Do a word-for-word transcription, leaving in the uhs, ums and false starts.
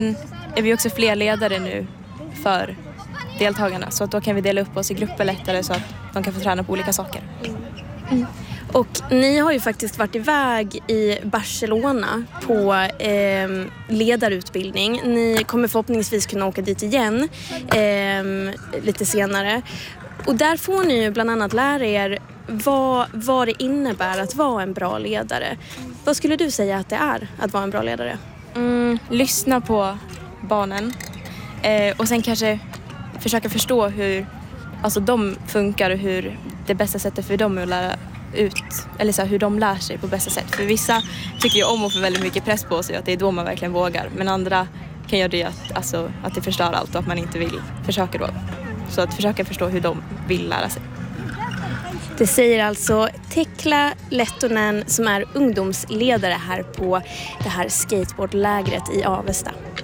Är vi också fler ledare nu för deltagarna, så att då kan vi dela upp oss i grupper lättare så att de kan få träna på olika saker. Mm. Och ni har ju faktiskt varit iväg i Barcelona på eh, ledarutbildning. Ni kommer förhoppningsvis kunna åka dit igen eh, lite senare. Och där får ni ju bland annat lära er vad, vad det innebär att vara en bra ledare. Vad skulle du säga att det är att vara en bra ledare? Mm, lyssna på barnen eh, och sen kanske försöka förstå hur alltså, de funkar och hur det bästa sättet för dem är att lära ut, eller så här, hur de lär sig på bästa sätt. För vissa tycker ju om att få väldigt mycket press på sig, att det är då man verkligen vågar. Men andra kan göra det att, alltså, att det förstör allt och att man inte vill försöka då. Så att försöka förstå hur de vill lära sig. Det säger alltså Tekla Lettonen som är ungdomsledare här på det här skateboardlägret i Avesta.